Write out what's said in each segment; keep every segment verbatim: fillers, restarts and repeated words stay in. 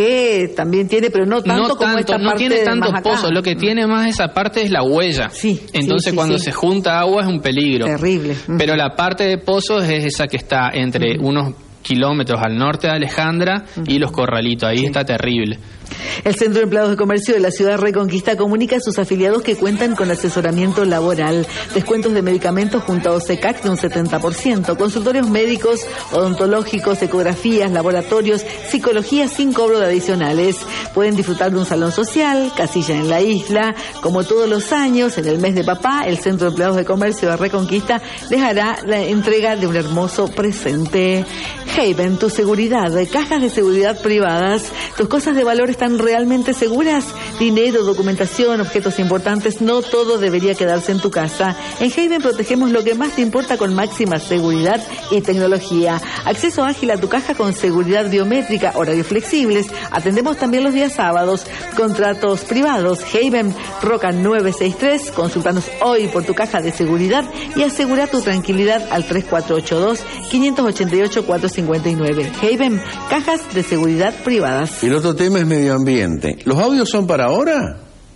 que también tiene, pero no tanto no como tanto, esta no parte tiene tantos más acá. pozos, lo que tiene más esa parte es la huella. Sí, Entonces sí, sí, cuando sí. se junta agua es un peligro. Terrible. Pero la parte de pozos es esa que está entre uh-huh. unos kilómetros al norte de Alejandra uh-huh. y Los Corralitos, ahí sí. está terrible. El Centro de Empleados de Comercio de la Ciudad Reconquista comunica a sus afiliados que cuentan con asesoramiento laboral, descuentos de medicamentos junto a OSECAC de un setenta por ciento, consultorios médicos, odontológicos, ecografías, laboratorios, psicología sin cobro de adicionales. Pueden disfrutar de un salón social, casilla en la isla. Como todos los años, en el mes de papá, el Centro de Empleados de Comercio de Reconquista les hará la entrega de un hermoso presente. Haven, tu seguridad, cajas de seguridad privadas, tus cosas de valor están realmente seguras. Dinero, documentación, objetos importantes, no todo debería quedarse en tu casa. En Haven protegemos lo que más te importa con máxima seguridad y tecnología. Acceso ágil a tu caja con seguridad biométrica, horarios flexibles. Atendemos también los días sábados. Contratos privados. Haven, Roca nueve seis tres. Consultanos hoy por tu caja de seguridad y asegura tu tranquilidad al tres cuatro ocho dos, cinco ocho ocho, cuatro cinco nueve. Haven, cajas de seguridad privadas. Y el otro tema es medio ambiente. ¿Los audios son para ahora?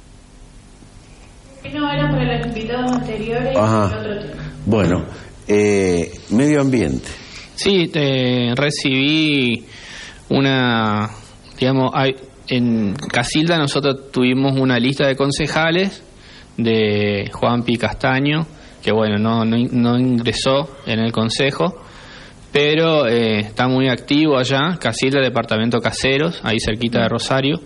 No, eran para los invitados anteriores. Ajá. Y otro tema. Bueno, eh, medio ambiente. Sí, eh, recibí una, digamos, hay, en Casilda nosotros tuvimos una lista de concejales de Juanpi Castaño, que bueno, no, no, no ingresó en el consejo, pero eh, está muy activo allá, Casilda, departamento Caseros, ahí cerquita de Rosario,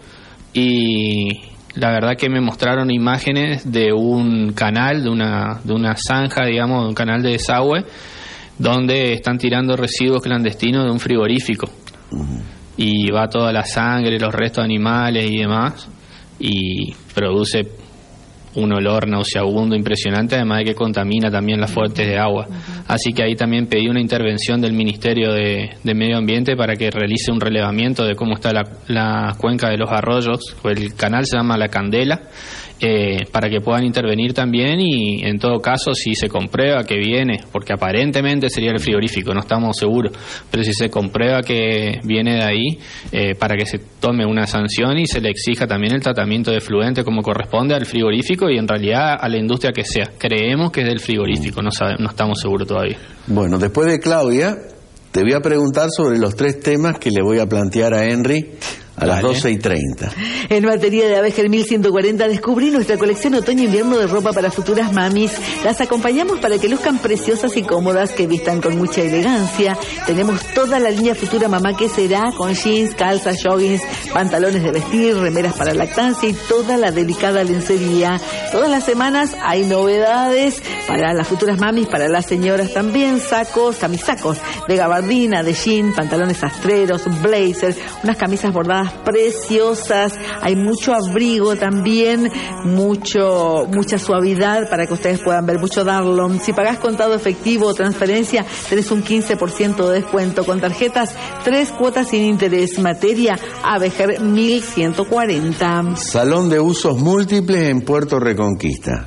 y la verdad que me mostraron imágenes de un canal, de una, de una zanja, digamos, de un canal de desagüe, donde están tirando residuos clandestinos de un frigorífico. Uh-huh. Y va toda la sangre, los restos de animales y demás, y produce un olor nauseabundo impresionante, además de que contamina también las fuentes de agua. Uh-huh. Así que ahí también pedí una intervención del Ministerio de, de Medio Ambiente para que realice un relevamiento de cómo está la, la cuenca de los arroyos. El canal se llama La Candela, eh, para que puedan intervenir también, y en todo caso, si se comprueba que viene, porque aparentemente sería el frigorífico, no estamos seguros, pero si se comprueba que viene de ahí, eh, para que se tome una sanción y se le exija también el tratamiento de efluente como corresponde al frigorífico y en realidad a la industria que sea. Creemos que es del frigorífico, no sabemos, no estamos seguros todavía. Bueno, después de Claudia, te voy a preguntar sobre los tres temas que le voy a plantear a Henry a las vale. doce y treinta. En materia de Abeger mil ciento cuarenta, descubrí nuestra colección otoño-invierno de ropa para futuras mamis. Las acompañamos para que luzcan preciosas y cómodas, que vistan con mucha elegancia. Tenemos toda la línea Futura Mamá que será, con jeans, calzas, joggings, pantalones de vestir, remeras para lactancia y toda la delicada lencería. Todas las semanas hay novedades para las futuras mamis, para las señoras también, sacos, camisacos de gabardina, de jean, pantalones astreros, blazers, unas camisas bordadas preciosas, hay mucho abrigo también, mucho mucha suavidad para que ustedes puedan ver, mucho darlon. Si pagás contado efectivo o transferencia, tenés un quince por ciento de descuento. Con tarjetas, tres cuotas sin interés. Materia Abeger mil ciento cuarenta. Salón de usos múltiples en Puerto Reconquista.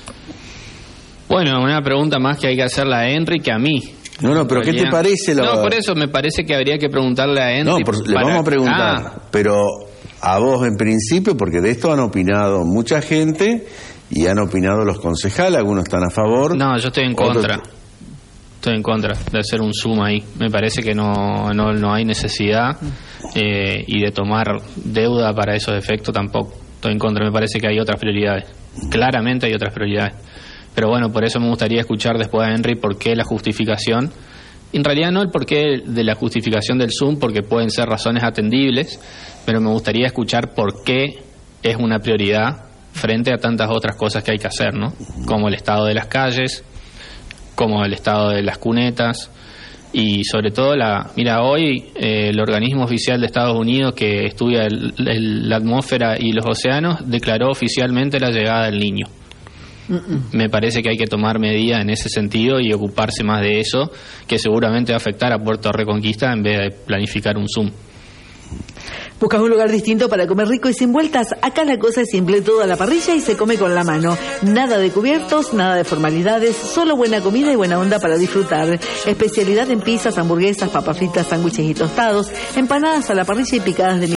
Bueno, una pregunta más que hay que hacerle a Henry que a mí. No, no, pero ¿qué te parece? Lo... No, por eso me parece que habría que preguntarle a Henry. No, por, le para... vamos a preguntar, ah. pero a vos en principio, porque de esto han opinado mucha gente y han opinado los concejales, algunos están a favor. No, yo estoy en otros... contra. Estoy en contra de hacer un zoom ahí. Me parece que no no, no hay necesidad, eh, y de tomar deuda para esos efectos tampoco. Estoy en contra, me parece que hay otras prioridades. Claramente hay otras prioridades. Pero bueno, por eso me gustaría escuchar después a Henry por qué la justificación. En realidad no el porqué de la justificación del Zoom, porque pueden ser razones atendibles, pero me gustaría escuchar por qué es una prioridad frente a tantas otras cosas que hay que hacer, ¿no? Como el estado de las calles, como el estado de las cunetas, y sobre todo, la mira, hoy eh, el organismo oficial de Estados Unidos que estudia el, el, la atmósfera y los océanos declaró oficialmente la llegada del Niño. Me parece que hay que tomar medidas en ese sentido y ocuparse más de eso, que seguramente va a afectar a Puerto Reconquista en vez de planificar un Zoom. ¿Buscas un lugar distinto para comer rico y sin vueltas? Acá la cosa es simple, todo a la parrilla y se come con la mano. Nada de cubiertos, nada de formalidades, solo buena comida y buena onda para disfrutar. Especialidad en pizzas, hamburguesas, papas fritas, sándwiches y tostados, empanadas a la parrilla y picadas de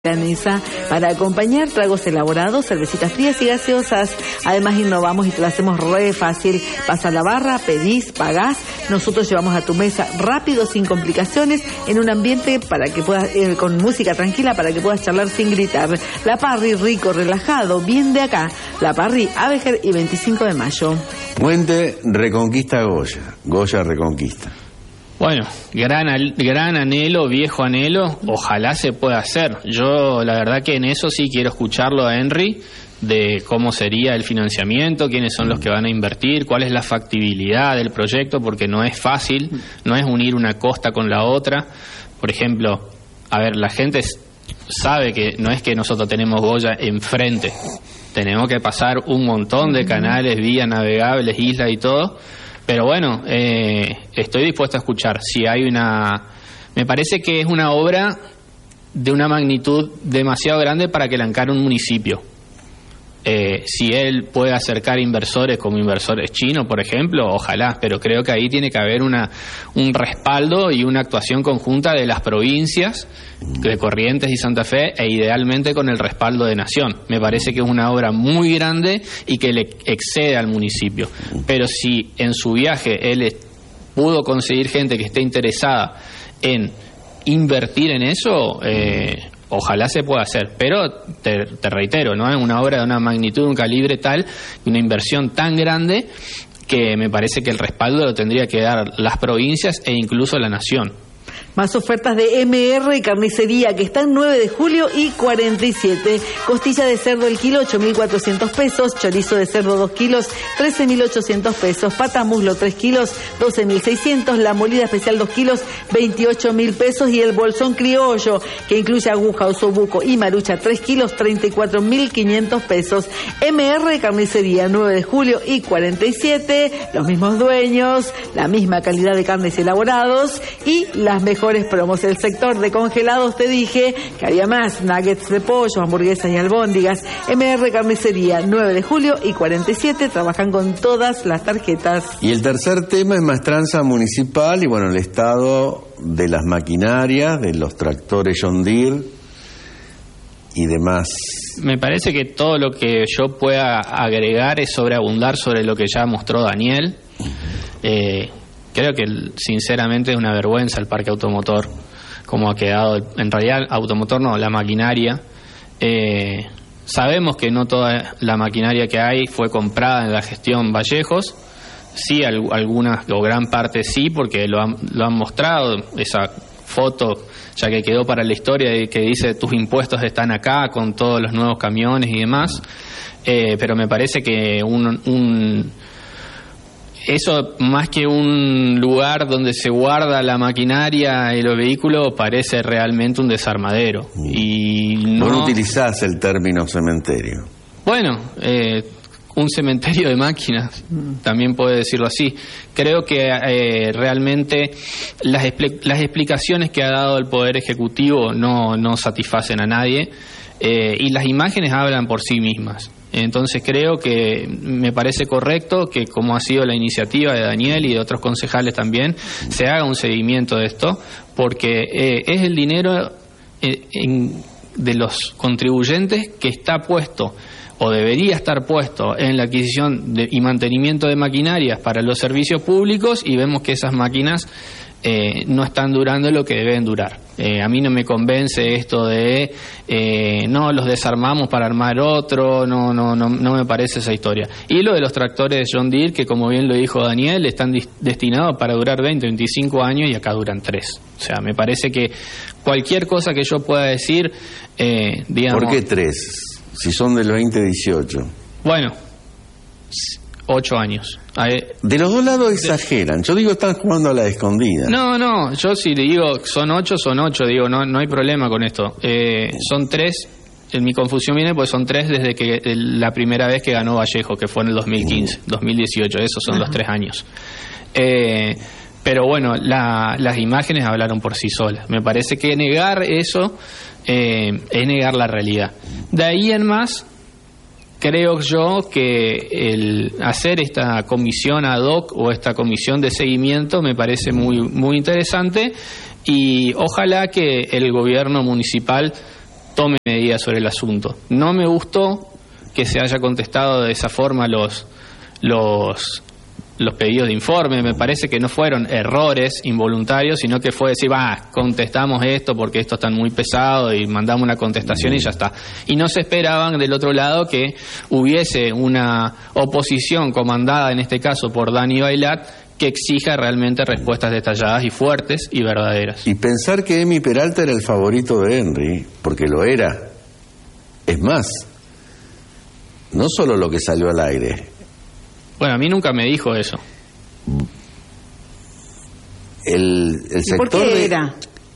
milanesa para acompañar, tragos elaborados, cervecitas frías y gaseosas. Además innovamos y te lo hacemos re fácil. Vas a la barra, pedís, pagás, nosotros llevamos a tu mesa rápido, sin complicaciones, en un ambiente para que puedas, eh, con música tranquila para que puedas charlar sin gritar. La Parry, rico, relajado, bien de acá. La Parry, Abejer y veinticinco de mayo. Puente Reconquista Goya, Goya Reconquista. Bueno, gran, al- gran anhelo, viejo anhelo, ojalá se pueda hacer. Yo la verdad que en eso sí quiero escucharlo a Henry, de cómo sería el financiamiento, quiénes son los que van a invertir, cuál es la factibilidad del proyecto, porque no es fácil, no es unir una costa con la otra. Por ejemplo, a ver, la gente s- sabe que no es que nosotros tenemos Goya enfrente, tenemos que pasar un montón de canales, vías navegables, islas y todo. Pero bueno, eh, estoy dispuesto a escuchar. Si hay una... Me parece que es una obra de una magnitud demasiado grande para que la encare un municipio. Eh, si él puede acercar inversores como inversores chinos, por ejemplo, ojalá, pero creo que ahí tiene que haber una un respaldo y una actuación conjunta de las provincias de Corrientes y Santa Fe, e idealmente con el respaldo de Nación. Me parece que es una obra muy grande y que le excede al municipio. Pero si en su viaje él es- pudo conseguir gente que esté interesada en invertir en eso, eh, ojalá se pueda hacer, pero te, te reitero, ¿no? Es una obra de una magnitud, un calibre tal, y una inversión tan grande que me parece que el respaldo lo tendría que dar las provincias e incluso la nación. Más ofertas de M R Carnicería, que están nueve de julio y cuarenta y siete. Costilla de cerdo el kilo, ocho mil cuatrocientos pesos. Chorizo de cerdo dos kilos, trece mil ochocientos pesos. Pata muslo tres kilos, doce mil seiscientos. La molida especial dos kilos, veintiocho mil pesos. Y el bolsón criollo, que incluye aguja, osobuco y marucha tres kilos, treinta y cuatro mil quinientos pesos. M R Carnicería, nueve de julio y cuarenta y siete. Los mismos dueños, la misma calidad de carnes y elaborados y las mejores promos. El sector de congelados, te dije que había más: nuggets de pollo, hamburguesas y albóndigas. M R Carnicería, nueve de julio y cuarenta y siete, trabajan con todas las tarjetas. Y el tercer tema es maestranza municipal y bueno, el estado de las maquinarias, de los tractores John Deere y demás. Me parece que todo lo que yo pueda agregar es sobreabundar sobre lo que ya mostró Daniel. Eh, creo que sinceramente es una vergüenza el parque automotor, como ha quedado. En realidad, automotor no, la maquinaria. Eh, sabemos que no toda la maquinaria que hay fue comprada en la gestión Vallejos. Sí, al- algunas o gran parte sí, porque lo han, lo han mostrado. Esa foto, ya que quedó para la historia, y que dice tus impuestos están acá con todos los nuevos camiones y demás. Eh, pero me parece que un, un eso, más que un lugar donde se guarda la maquinaria y los vehículos, parece realmente un desarmadero. Y no, No utilizás el término cementerio. bueno, eh, un cementerio de máquinas, también puede decirlo así. Creo que eh, realmente las, expli- las explicaciones que ha dado el Poder Ejecutivo no, no satisfacen a nadie, eh, y las imágenes hablan por sí mismas. Entonces creo que me parece correcto que, como ha sido la iniciativa de Daniel y de otros concejales también, se haga un seguimiento de esto, porque eh, es el dinero eh, en, de los contribuyentes que está puesto o debería estar puesto en la adquisición de, y mantenimiento de maquinarias para los servicios públicos, y vemos que esas máquinas eh, no están durando lo que deben durar. Eh, a mí no me convence esto de eh, no, los desarmamos para armar otro, no, no, no, no me parece esa historia. Y lo de los tractores John Deere, que como bien lo dijo Daniel, están dis- destinados para durar veinte, veinticinco años y acá duran tres. O sea, me parece que cualquier cosa que yo pueda decir, eh, digamos... ¿Por qué tres? Si son del veinte dieciocho. Bueno, ocho años. Ahí- De los dos lados exageran. Yo digo, están jugando a la escondida. No, no, yo si le digo son ocho, son ocho, digo, no, no hay problema con esto. Eh, son tres, en mi confusión viene porque son tres desde que el- la primera vez que ganó Vallejo, que fue en el dos mil quince, dos mil dieciocho, esos son los tres años. Eh, pero bueno, la, las imágenes hablaron por sí solas. Me parece que negar eso eh, es negar la realidad. De ahí en más, creo yo que el hacer esta comisión ad hoc o esta comisión de seguimiento me parece muy, muy interesante, y ojalá que el gobierno municipal tome medidas sobre el asunto. No me gustó que se haya contestado de esa forma los los los pedidos de informe. Me parece que no fueron errores involuntarios, sino que fue decir, va, contestamos esto porque esto está muy pesado y mandamos una contestación y ya está. Y no se esperaban del otro lado que hubiese una oposición comandada, en este caso por Dani Bailat, que exija realmente respuestas detalladas y fuertes y verdaderas. Y pensar que Emi Peralta era el favorito de Henry, porque lo era. Es más, no solo lo que salió al aire. Bueno, a mí nunca me dijo eso. El, el sector ¿Por qué de... era?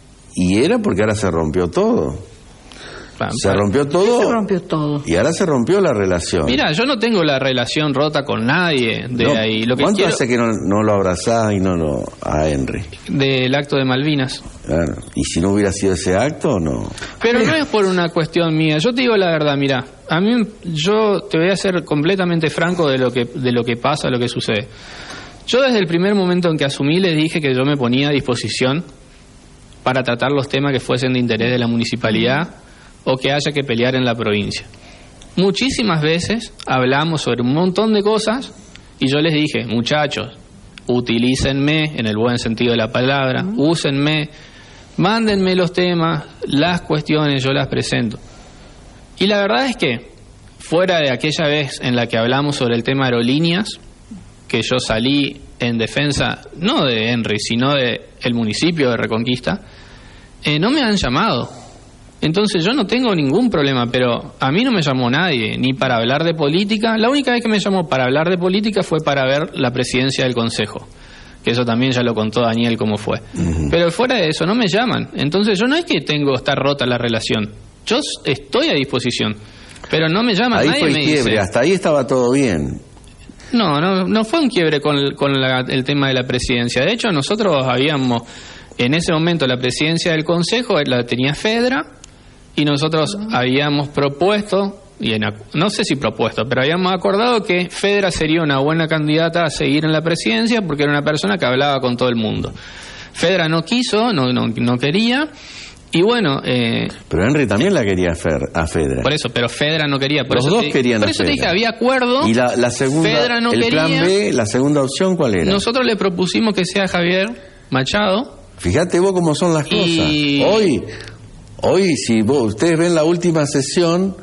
Y era porque ahora se rompió todo. Claro, Se rompió todo. Se rompió todo. Y ahora se rompió la relación. Mira, yo no tengo la relación rota con nadie de No, ahí. Lo que ¿Cuánto quiero, hace que no, no lo abrazás y no lo a Henry? del acto de Malvinas. Claro. ¿Y si no hubiera sido ese acto o no? Pero no es por una cuestión mía. Yo te digo la verdad, mira, a mí yo te voy a ser completamente franco de lo que de lo que pasa, lo que sucede. Yo desde el primer momento en que asumí les dije que yo me ponía a disposición para tratar los temas que fuesen de interés de la municipalidad o que haya que pelear en la provincia. Muchísimas veces hablamos sobre un montón de cosas y yo les dije, muchachos, utilícenme en el buen sentido de la palabra, úsenme, mándenme los temas, las cuestiones, yo las presento. Y la verdad es que, fuera de aquella vez en la que hablamos sobre el tema aerolíneas, que yo salí en defensa, no de Henry, sino de el municipio de Reconquista, eh, no me han llamado. Entonces yo no tengo ningún problema, pero a mí no me llamó nadie, ni para hablar de política. La única vez que me llamó para hablar de política fue para ver la presidencia del Consejo, que eso también ya lo contó Daniel cómo fue. Uh-huh. Pero fuera de eso no me llaman. Entonces yo no es que tengo está rota la relación, yo estoy a disposición, pero no me llaman. Ahí nadie fue el me quiebre, dice, hasta ahí estaba todo bien. No, no, no fue un quiebre con, el, con la, el tema de la presidencia. De hecho, nosotros habíamos, en ese momento, la presidencia del Consejo la tenía Fedra, y nosotros habíamos propuesto, y en, no sé si propuesto, pero habíamos acordado que Fedra sería una buena candidata a seguir en la presidencia porque era una persona que hablaba con todo el mundo. Fedra no quiso, no, no, no quería, y bueno... Eh, pero Henry también la quería Fer, a Fedra. Por eso, pero Fedra no quería. Por Los eso dos te, querían por a eso te Fedra. dije, había acuerdo. Y la, la segunda, Fedra no el quería. plan B, la segunda opción, ¿cuál era? Nosotros le propusimos que sea Javier Machado. Fíjate vos cómo son las cosas. Y... Hoy... Hoy, si vos, ustedes ven la última sesión,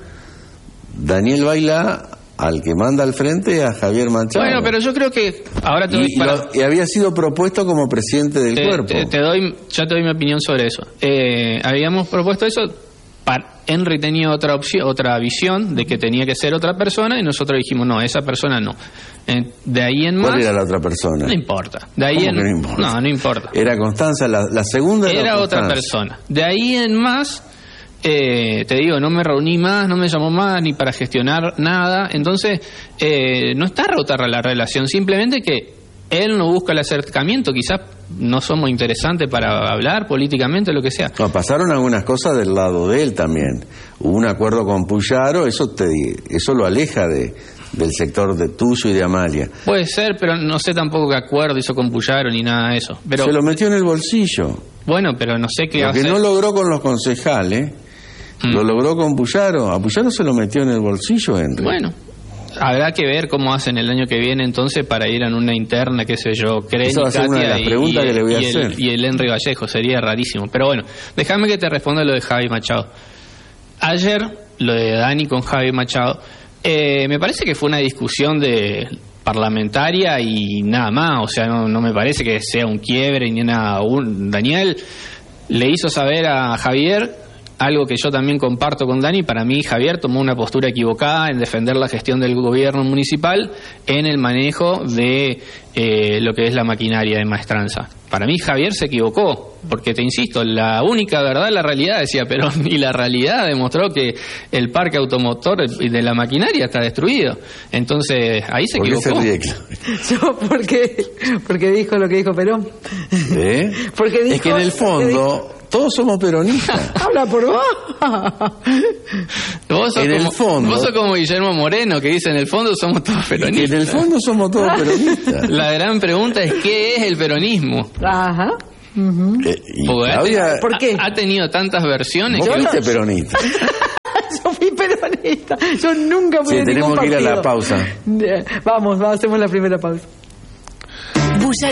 Daniel Baila al que manda al frente a Javier Machado. Bueno, pero yo creo que ahora te doy y, para... y, lo, y había sido propuesto como presidente del te, cuerpo. Te, te doy, ya te doy mi opinión sobre eso. Eh, habíamos propuesto eso. Para, Henry tenía otra opción, otra visión de que tenía que ser otra persona y nosotros dijimos no, esa persona no. Eh, de ahí en más. ¿Cuál era la otra persona? No importa. De ahí ¿Cómo en que no importa? no, no importa. Era Constanza, la, la segunda era, era otra persona. De ahí en más. Eh, te digo, no me reuní más, no me llamó más ni para gestionar nada. Entonces, eh, no está rota la relación, simplemente que él no busca el acercamiento. Quizás no somos interesantes para hablar políticamente, lo que sea. No, pasaron algunas cosas del lado de él también. Hubo un acuerdo con Puyaro, eso te eso lo aleja de del sector de tuyo y de Amalia. Puede ser, pero no sé tampoco qué acuerdo hizo con Puyaro ni nada de eso. Pero, se lo metió en el bolsillo. Bueno, pero no sé qué lo hace. que no logró con los concejales, mm. lo logró con Puyaro. A Puyaro se lo metió en el bolsillo, Henry. Bueno, habrá que ver cómo hacen el año que viene entonces para ir en una interna, qué sé yo, Creni, Esa va a ser una de las y, preguntas y, que le voy a y hacer. El, y el Henry Vallejo, sería rarísimo. Pero bueno, déjame que te responda lo de Javi Machado. Ayer, lo de Dani con Javi Machado, eh, me parece que fue una discusión de parlamentaria y nada más. O sea, no, no me parece que sea un quiebre ni nada. Un, Daniel le hizo saber a Javier algo que yo también comparto con Dani. Para mí Javier tomó una postura equivocada en defender la gestión del gobierno municipal en el manejo de eh, lo que es la maquinaria de maestranza. Para mí Javier se equivocó, porque te insisto, la única verdad es la realidad, decía Perón, y la realidad demostró que el parque automotor de la maquinaria está destruido. Entonces ahí se equivocó. ¿Por qué se ríe? Yo porque, porque dijo lo que dijo Perón. ¿Eh? Porque dijo, es que en el fondo todos somos peronistas. Habla por vos. Vos sos, en como, el fondo, vos sos como Guillermo Moreno, que dice en el fondo somos todos peronistas. En el fondo somos todos peronistas. La gran pregunta es ¿qué es el peronismo? Ajá. Uh-huh. Eh, y Porque Claudia, ha, ¿Por qué? ha tenido tantas versiones. vos que- fuiste peronista. Yo fui peronista. Yo nunca fui Sí, de tenemos ningún que ir a la partido. pausa. Vamos, vamos, hacemos la primera pausa.